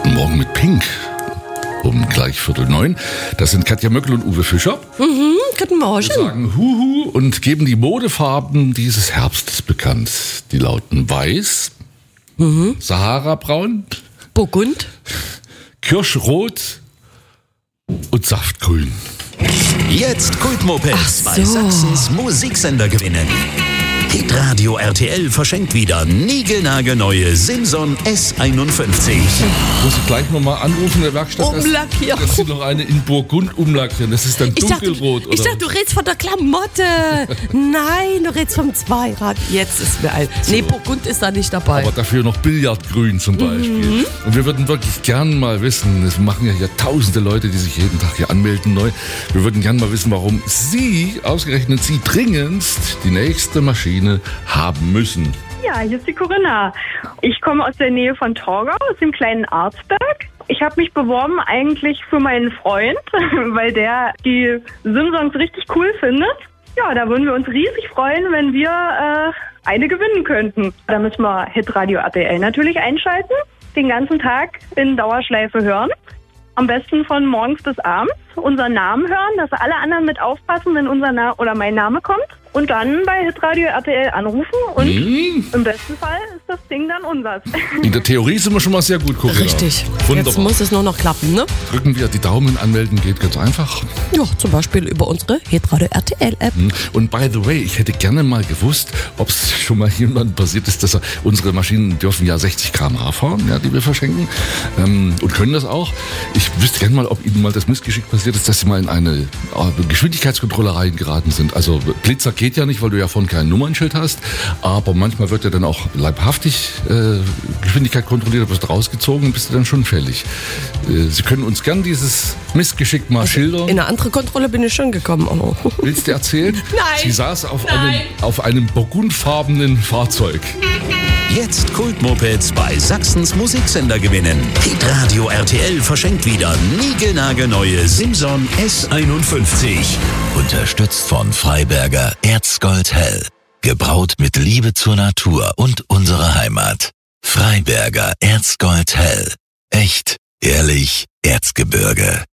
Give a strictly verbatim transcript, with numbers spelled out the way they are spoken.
Guten Morgen mit Pink. Um gleich Viertel neun. Das sind Katja Möckel und Uwe Fischer. Mhm, guten Morgen. Wir sagen Huhu und geben die Modefarben dieses Herbstes bekannt. Die lauten Weiß, mhm. Sahara-Braun, Burgund, Kirschrot und Saftgrün. Jetzt Kultmopeds Ach so. bei Sachsens Musiksender gewinnen. Hitradio R T L verschenkt wieder niegelnagelneue Simson S einundfünfzig. Muss ich gleich nochmal anrufen in der Werkstatt? Umlackieren. Dass sie noch eine in Burgund umlackieren. Das ist dann Ich dachte, dunkelrot, oder? ich dachte, du redest von der Klamotte. Nein, du redest vom Zweirad. Jetzt ist mir ein. Nee, Burgund ist da nicht dabei. Aber dafür noch Billardgrün zum Beispiel. Mhm. Und wir würden wirklich gern mal wissen, es machen ja hier tausende Leute, die sich jeden Tag hier anmelden neu. Wir würden gern mal wissen, warum Sie, ausgerechnet Sie, dringendst die nächste Maschine haben müssen. Ja, hier ist die Corinna. Ich komme aus der Nähe von Torgau, aus dem kleinen Arzberg. Ich habe mich beworben eigentlich für meinen Freund, weil der die Simsons richtig cool findet. Ja, da würden wir uns riesig freuen, wenn wir äh, eine gewinnen könnten. Da müssen wir Hitradio R T L natürlich einschalten, den ganzen Tag in Dauerschleife hören. Am besten von morgens bis abends unseren Namen hören, dass alle anderen mit aufpassen, wenn unser Name oder mein Name kommt. Und dann bei Hitradio R T L anrufen und mm. im besten Fall ist das Ding dann unseres. In der Theorie sind wir schon mal sehr gut, Corinna. Richtig. Wunderbar. Jetzt muss es nur noch klappen, ne? Drücken wir die Daumen, anmelden geht ganz einfach. Ja, zum Beispiel über unsere Hitradio R T L App. Und by the way, ich hätte gerne mal gewusst, ob es schon mal jemandem passiert ist, dass er, unsere Maschinen dürfen ja sechzig Kilometer pro Stunde fahren, ja, die wir verschenken, ähm, und können das auch. Ich wüsste gerne mal, ob Ihnen mal das Missgeschick passiert ist, dass Sie mal in eine äh, Geschwindigkeitskontrolle reingeraten sind. Also Blitzer geht ja nicht, weil du ja vorhin kein Nummernschild hast, aber manchmal wird ja dann auch leibhaftig äh, Geschwindigkeit kontrolliert, wirst rausgezogen und bist du dann schon fällig. Äh, Sie können uns gern dieses Missgeschick mal Also schildern. in eine andere Kontrolle bin ich schon gekommen. Oh. Willst du erzählen? Nein. Sie saß auf Nein. einem, auf einem burgundfarbenen Fahrzeug. Jetzt Kultmopeds bei Sachsens Musiksender gewinnen. Hitradio R T L verschenkt wieder niegelnagelneue Simson S einundfünfzig. Unterstützt von Freiberger Erzgold Hell. Gebraut mit Liebe zur Natur und unserer Heimat. Freiberger Erzgold Hell. Echt, ehrlich, Erzgebirge.